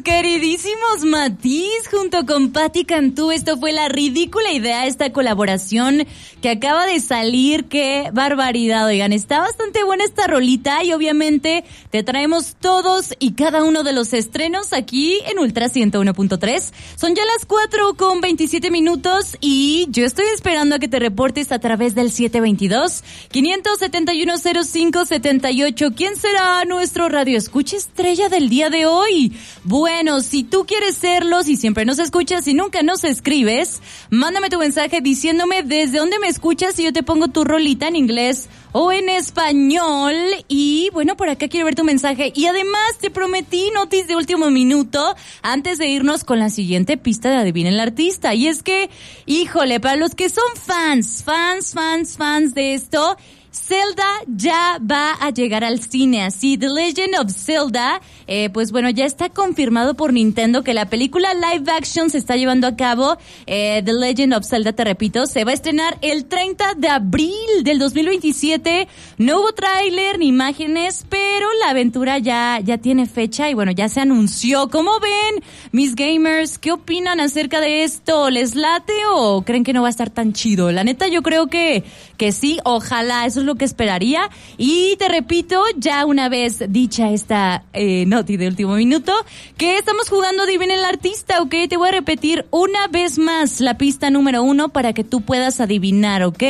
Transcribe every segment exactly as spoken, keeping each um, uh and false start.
queridísimos Matiz junto con Patti Cantú. Esto fue La Ridícula Idea, esta colaboración que acaba de salir. ¡Qué barbaridad! Oigan, está bastante buena esta rolita y obviamente te traemos todos y cada uno de los estrenos aquí en Ultra ciento uno punto tres. Son ya las cuatro con veintisiete minutos y yo estoy esperando a que te reportes a través del siete veintidós, quinientos setenta y uno, cero cinco setenta y ocho. ¿Quién será nuestro radioescucha estrella del día de hoy? Bueno, si tú quieres serlo, si siempre nos escuchas y nunca nos escribes, mándame tu mensaje diciéndome desde dónde me escuchas y yo te pongo tu rolita en inglés o en español. Y bueno, por acá quiero ver tu mensaje. Y además te prometí notis de último minuto antes de irnos con la siguiente pista de Adivina el Artista. Y es que, híjole, para los que son fans, fans, fans, fans de esto, Zelda ya va a llegar al cine, así, The Legend of Zelda, eh, pues bueno, ya está confirmado por Nintendo que la película live action se está llevando a cabo. eh, The Legend of Zelda, te repito, se va a estrenar el treinta de abril del dos mil veintisiete. No hubo tráiler ni imágenes, pero la aventura ya, ya tiene fecha y bueno, ya se anunció. ¿Cómo ven, mis gamers? ¿Qué opinan acerca de esto? ¿Les late o creen que no va a estar tan chido? La neta, yo creo que, que sí, ojalá, eso es lo que esperaría. Y te repito, ya una vez dicha esta eh, noti de último minuto, que estamos jugando Adivina el Artista, ¿ok? Te voy a repetir una vez más la pista número uno para que tú puedas adivinar, ¿ok?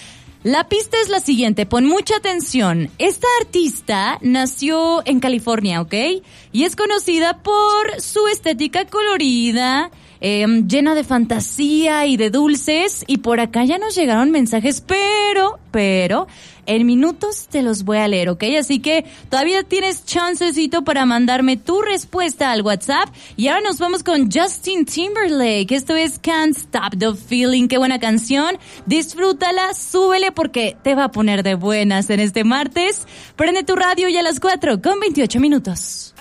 La pista es la siguiente, pon mucha atención. Esta artista nació en California, ¿ok? Y es conocida por su estética colorida, eh, llena de fantasía y de dulces. Y por acá ya nos llegaron mensajes, pero, pero, en minutos te los voy a leer, ¿ok? Así que todavía tienes chancecito para mandarme tu respuesta al WhatsApp. Y ahora nos vamos con Justin Timberlake. Esto es Can't Stop the Feeling. Qué buena canción. Disfrútala, súbele porque te va a poner de buenas en este martes. Prende tu radio ya a las cuatro con veintiocho minutos.